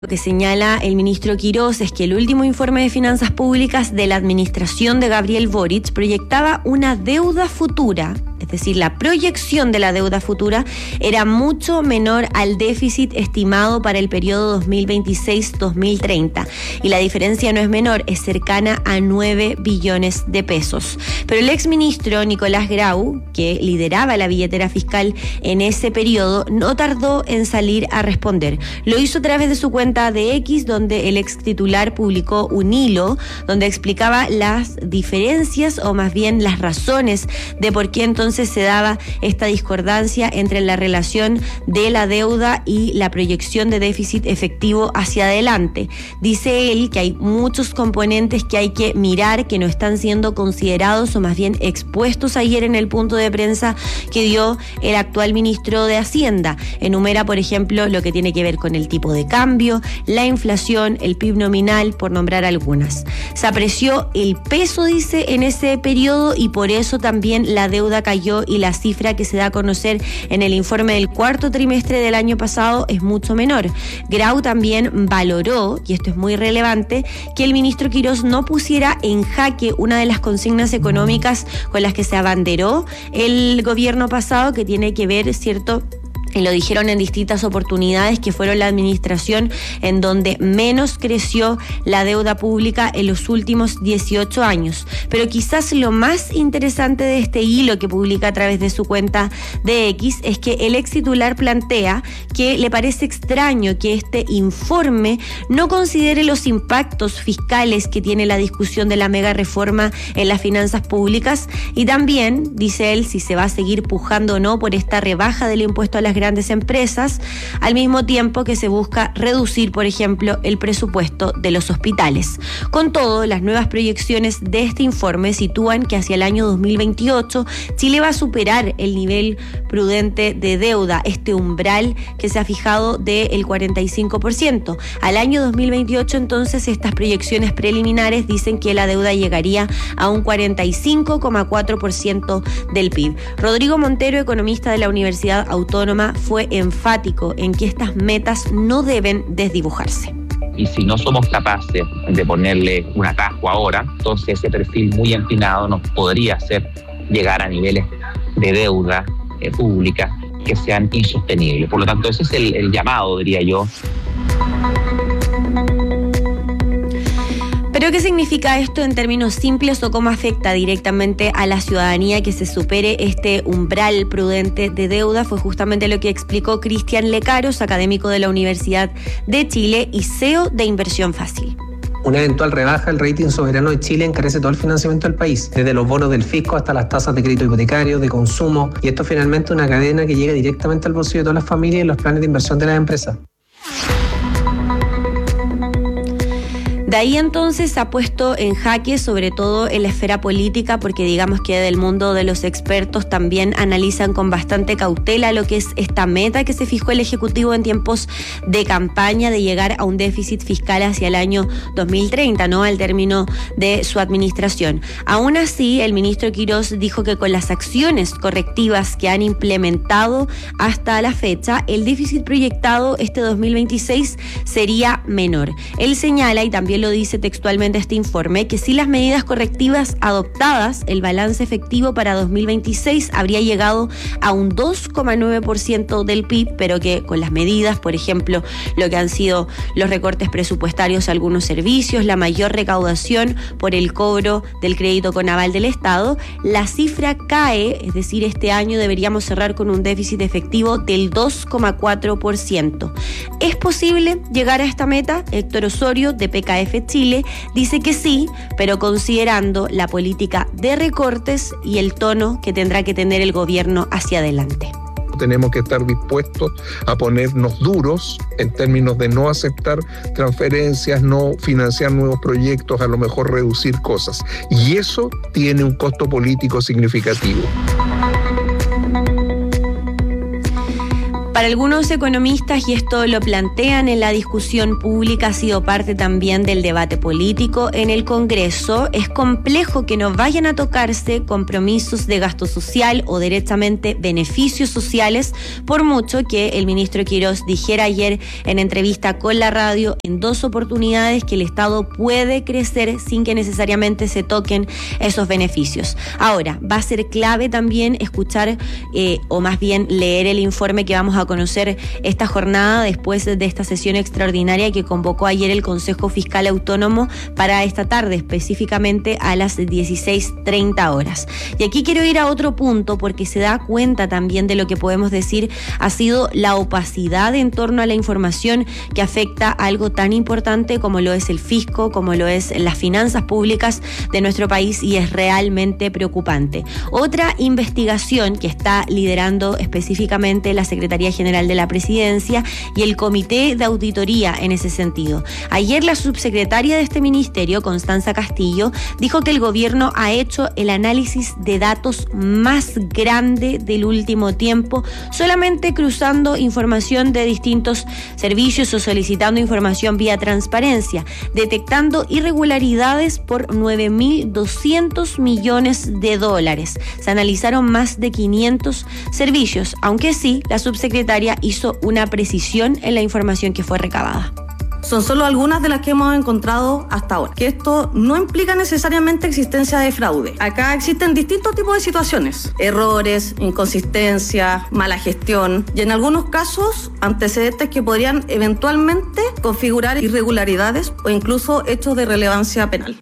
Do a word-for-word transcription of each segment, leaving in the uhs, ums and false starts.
Lo que señala el ministro Quirós es que el último informe de finanzas públicas de la administración de Gabriel Boric proyectaba una deuda futura, es decir, la proyección de la deuda futura era mucho menor al déficit estimado para el periodo dos mil veintiséis a dos mil treinta. Y la diferencia no es menor, es cercana a nueve billones de pesos. Pero el exministro Nicolás Grau, que lideraba la billetera fiscal en ese periodo, no tardó en salir a responder. Lo hizo a través de su cuenta de X, donde el ex titular publicó un hilo donde explicaba las diferencias o más bien las razones de por qué entonces se daba esta discordancia entre la relación de la deuda y la proyección de déficit efectivo hacia adelante. Dice él que hay muchos componentes que hay que mirar que no están siendo considerados o más bien expuestos ayer en el punto de prensa que dio el actual ministro de Hacienda. Enumera, por ejemplo, lo que tiene que ver con el tipo de cambio, la inflación, el P I B nominal, por nombrar algunas. Se apreció el peso, dice, en ese periodo y por eso también la deuda cayó y la cifra que se da a conocer en el informe del cuarto trimestre del año pasado es mucho menor. Grau también valoró, y esto es muy relevante, que el ministro Quirós no pusiera en jaque una de las consignas económicas con las que se abanderó el gobierno pasado, que tiene que ver, ¿cierto?, y lo dijeron en distintas oportunidades, que fueron la administración en donde menos creció la deuda pública en los últimos dieciocho años. Pero quizás lo más interesante de este hilo que publica a través de su cuenta de X es que el ex titular plantea que le parece extraño que este informe no considere los impactos fiscales que tiene la discusión de la mega reforma en las finanzas públicas y también, dice él, si se va a seguir pujando o no por esta rebaja del impuesto a las grandes empresas, al mismo tiempo que se busca reducir, por ejemplo, el presupuesto de los hospitales. Con todo, las nuevas proyecciones de este informe sitúan que hacia el año dos mil veintiocho Chile va a superar el nivel prudente de deuda, este umbral que se ha fijado del cuarenta y cinco por ciento. Al año dos mil veintiocho, entonces, estas proyecciones preliminares dicen que la deuda llegaría a un cuarenta y cinco coma cuatro por ciento del P I B. Rodrigo Montero, economista de la Universidad Autónoma, fue enfático en que estas metas no deben desdibujarse. Y si no somos capaces de ponerle un atajo ahora, entonces ese perfil muy empinado nos podría hacer llegar a niveles de deuda eh, pública que sean insostenibles. Por lo tanto, ese es el, el llamado, diría yo. ¿Pero qué significa esto en términos simples o cómo afecta directamente a la ciudadanía que se supere este umbral prudente de deuda? Fue justamente lo que explicó Cristian Lecaros, académico de la Universidad de Chile y C E O de Inversión Fácil. Una eventual rebaja del rating soberano de Chile encarece todo el financiamiento del país, desde los bonos del fisco hasta las tasas de crédito hipotecario, de consumo, y esto finalmente es una cadena que llega directamente al bolsillo de todas las familias y los planes de inversión de las empresas. De ahí entonces se ha puesto en jaque, sobre todo en la esfera política, porque digamos que del mundo de los expertos también analizan con bastante cautela lo que es esta meta que se fijó el Ejecutivo en tiempos de campaña de llegar a un déficit fiscal hacia el año dos mil treinta, ¿no?, al término de su administración. Aún así, el ministro Quirós dijo que con las acciones correctivas que han implementado hasta la fecha, el déficit proyectado este dos mil veintiséis sería menor. Él señala, y también lo dice textualmente este informe, que si las medidas correctivas adoptadas, el balance efectivo para dos mil veintiséis habría llegado a un dos coma nueve por ciento del P I B, pero que con las medidas, por ejemplo, lo que han sido los recortes presupuestarios a algunos servicios, la mayor recaudación por el cobro del crédito con aval del Estado, la cifra cae, es decir, este año deberíamos cerrar con un déficit efectivo del dos coma cuatro por ciento. ¿Es posible llegar a esta meta? Héctor Osorio, de P K F Chile, dice que sí, pero considerando la política de recortes y el tono que tendrá que tener el gobierno hacia adelante. Tenemos que estar dispuestos a ponernos duros en términos de no aceptar transferencias, no financiar nuevos proyectos, a lo mejor reducir cosas. Y eso tiene un costo político significativo. Para algunos economistas, y esto lo plantean en la discusión pública, ha sido parte también del debate político en el Congreso, es complejo que no vayan a tocarse compromisos de gasto social o directamente beneficios sociales, por mucho que el ministro Quirós dijera ayer en entrevista con la radio en dos oportunidades que el Estado puede crecer sin que necesariamente se toquen esos beneficios. Ahora, va a ser clave también escuchar eh, o más bien leer el informe que vamos a conocer esta jornada después de esta sesión extraordinaria que convocó ayer el Consejo Fiscal Autónomo para esta tarde, específicamente a las dieciséis treinta horas. Y aquí quiero ir a otro punto porque se da cuenta también de lo que podemos decir ha sido la opacidad en torno a la información que afecta a algo tan importante como lo es el fisco, como lo es las finanzas públicas de nuestro país, y es realmente preocupante. Otra investigación que está liderando específicamente la Secretaría General de la Presidencia y el Comité de Auditoría en ese sentido. Ayer la subsecretaria de este ministerio, Constanza Castillo, dijo que el gobierno ha hecho el análisis de datos más grande del último tiempo, solamente cruzando información de distintos servicios o solicitando información vía transparencia, detectando irregularidades por nueve mil doscientos millones de dólares. Se analizaron más de quinientos servicios, aunque sí, la subsecretaria hizo una precisión en la información que fue recabada. Son solo algunas de las que hemos encontrado hasta ahora, que esto no implica necesariamente existencia de fraude. Acá existen distintos tipos de situaciones: errores, inconsistencias, mala gestión y en algunos casos antecedentes que podrían eventualmente configurar irregularidades o incluso hechos de relevancia penal.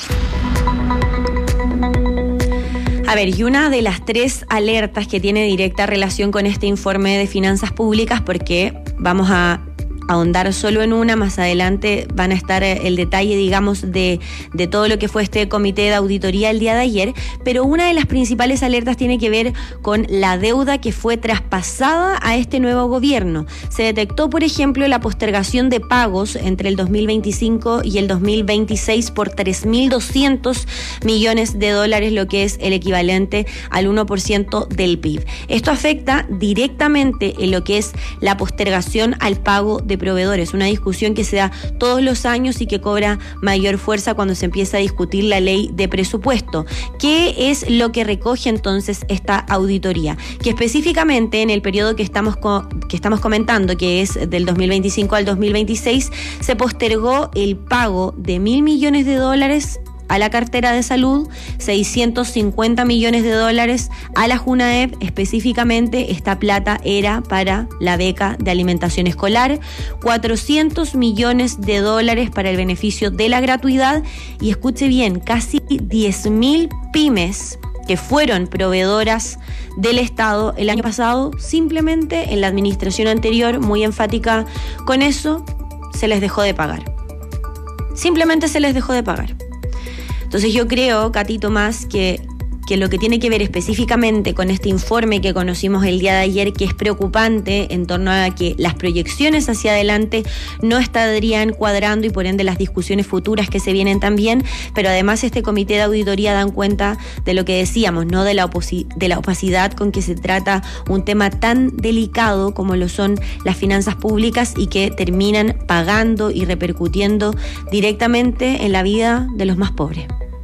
A ver, y una de las tres alertas que tiene directa relación con este informe de finanzas públicas, porque vamos a ahondar solo en una, más adelante van a estar el detalle, digamos, de, de todo lo que fue este comité de auditoría el día de ayer, pero una de las principales alertas tiene que ver con la deuda que fue traspasada a este nuevo gobierno. Se detectó, por ejemplo, la postergación de pagos entre el dos mil veinticinco y el dos mil veintiséis por tres mil doscientos millones de dólares, lo que es el equivalente al uno por ciento del P I B. Esto afecta directamente en lo que es la postergación al pago de proveedores, una discusión que se da todos los años y que cobra mayor fuerza cuando se empieza a discutir la ley de presupuesto. ¿Qué es lo que recoge entonces esta auditoría? Que específicamente en el periodo que estamos, co- que estamos comentando, que es del dos mil veinticinco al dos mil veintiséis, se postergó el pago de mil millones de dólares a la cartera de salud, seiscientos cincuenta millones de dólares a la JUNAEP. Específicamente esta plata era para la beca de alimentación escolar, cuatrocientos millones de dólares para el beneficio de la gratuidad, y escuche bien, casi diez mil pymes que fueron proveedoras del Estado el año pasado, simplemente en la administración anterior, muy enfática con eso, se les dejó de pagar. Simplemente se les dejó de pagar. Entonces yo creo, Katy Tomás, que, que lo que tiene que ver específicamente con este informe que conocimos el día de ayer, que es preocupante en torno a que las proyecciones hacia adelante no estarían cuadrando y por ende las discusiones futuras que se vienen también, pero además este comité de auditoría dan cuenta de lo que decíamos, ¿no? De la, oposi- de la opacidad con que se trata un tema tan delicado como lo son las finanzas públicas y que terminan pagando y repercutiendo directamente en la vida de los más pobres.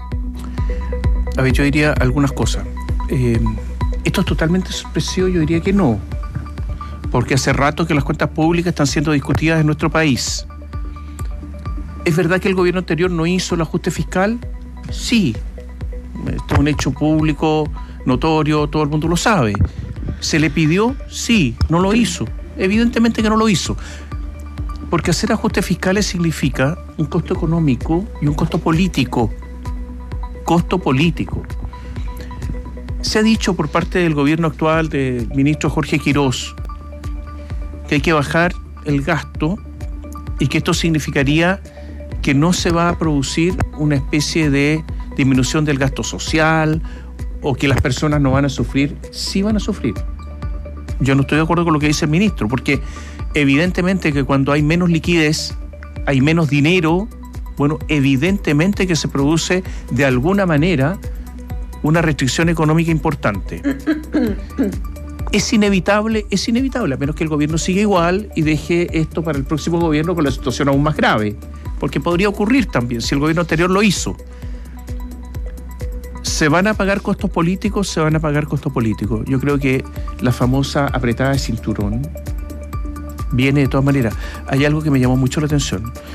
A ver, yo diría algunas cosas. Eh, ¿Esto es totalmente sorpresivo? Yo diría que no. Porque hace rato que las cuentas públicas están siendo discutidas en nuestro país. ¿Es verdad que el gobierno anterior no hizo el ajuste fiscal? Sí. Esto es un hecho público, notorio, todo el mundo lo sabe. ¿Se le pidió? Sí. ¿No lo hizo? Evidentemente que no lo hizo. Porque hacer ajustes fiscales significa un costo económico y un costo político. Costo político. Se ha dicho por parte del gobierno actual del ministro Jorge Quirós que hay que bajar el gasto y que esto significaría que no se va a producir una especie de disminución del gasto social o que las personas no van a sufrir. Sí van a sufrir. Yo no estoy de acuerdo con lo que dice el ministro, porque evidentemente que cuando hay menos liquidez, hay menos dinero. Bueno, evidentemente que se produce de alguna manera una restricción económica importante. ¿Es inevitable? Es inevitable, a menos que el gobierno siga igual y deje esto para el próximo gobierno con la situación aún más grave, porque podría ocurrir también, si el gobierno anterior lo hizo. ¿Se van a pagar costos políticos? Se van a pagar costos políticos. Yo creo que la famosa apretada de cinturón viene de todas maneras. Hay algo que me llamó mucho la atención.